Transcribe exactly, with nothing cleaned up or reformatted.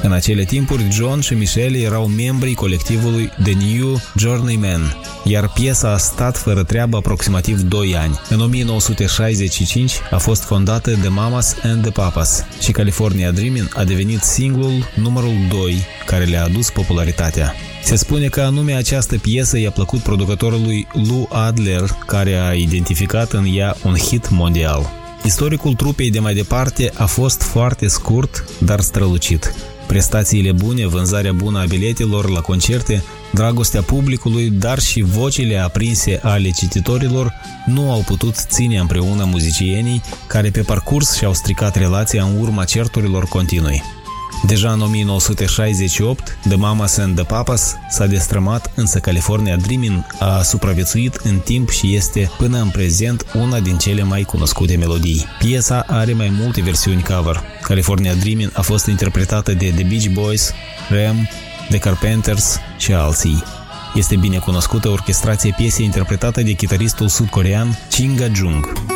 În acele timpuri, John și Michelle erau membrii colectivului The New Journeymen, iar piesa a stat fără treabă aproximativ doi ani. În o mie nouă sute șaizeci și cinci a fost fondată The Mamas and the Papas și California Dreamin' a devenit singlul numărul doi care le-a adus popularitatea. Se spune că anume această piesă i-a plăcut producătorului Lou Adler, care a identificat în ea un hit mondial. Istoricul trupei de mai departe a fost foarte scurt, dar strălucit. Prestațiile bune, vânzarea bună a biletelor la concerte, dragostea publicului, dar și vocile aprinse ale cititorilor nu au putut ține împreună muzicienii care pe parcurs și-au stricat relația în urma certurilor continui. Deja în o mie nouă sute șaizeci și opt, The Mamas and the Papas s-a destrămat, însă California Dreamin' a supraviețuit în timp și este până în prezent una din cele mai cunoscute melodii. Piesa are mai multe versiuni cover. California Dreamin' a fost interpretată de The Beach Boys, Rem, The Carpenters și alții. Este bine cunoscută orchestrația piesei interpretată de chitaristul sud-corean Chin Ga-jung.